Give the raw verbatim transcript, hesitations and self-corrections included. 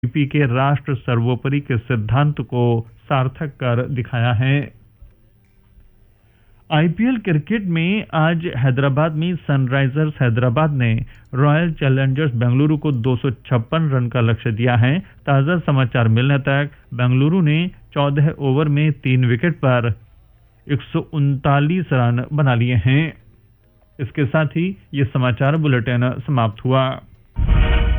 BJP के राष्ट्र सर्वोपरि के सिद्धांत को सार्थक कर दिखाया है। आईपीएल क्रिकेट में आज हैदराबाद में सनराइजर्स हैदराबाद ने रॉयल चैलेंजर्स बेंगलुरु को दो सौ छप्पन रन का लक्ष्य दिया है। ताजा समाचार मिलने तक बेंगलुरु ने चौदह ओवर में तीन विकेट पर एक सौ उनतालीस रन बना लिए हैं। इसके साथ ही ये समाचार बुलेटिन समाप्त हुआ।